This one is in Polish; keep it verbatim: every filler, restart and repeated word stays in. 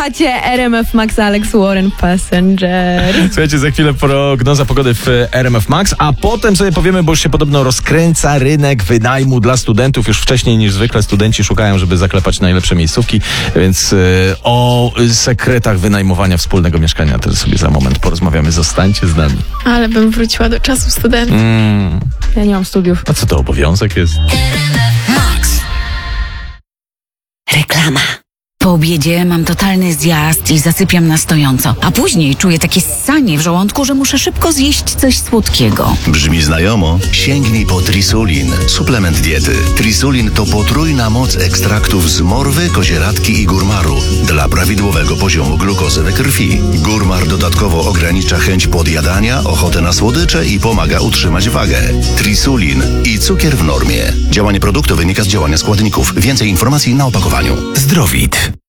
Słuchacie R M F Max, Alex Warren, Passenger. Słuchajcie, za chwilę prognoza pogody w R M F Max, a potem sobie powiemy, bo już się podobno rozkręca rynek wynajmu dla studentów. Już wcześniej niż zwykle studenci szukają, żeby zaklepać najlepsze miejscówki, więc y, o sekretach wynajmowania wspólnego mieszkania też sobie za moment porozmawiamy. Zostańcie z nami. Ale bym wróciła do czasu studenta. Mm. Ja nie mam studiów. A co to obowiązek jest? Max. Reklama. Po obiedzie mam totalny zjazd i zasypiam na stojąco, a później czuję takie ssanie w żołądku, że muszę szybko zjeść coś słodkiego. Brzmi znajomo? Sięgnij po Trisulin, suplement diety. Trisulin to potrójna moc ekstraktów z morwy, kozieradki i górmaru dla prawidłowego poziomu glukozy we krwi. Górmar dodatkowo ogranicza chęć podjadania, ochotę na słodycze i pomaga utrzymać wagę. Trisulin i cukier w normie. Działanie produktu wynika z działania składników. Więcej informacji na opakowaniu. Zdrowit.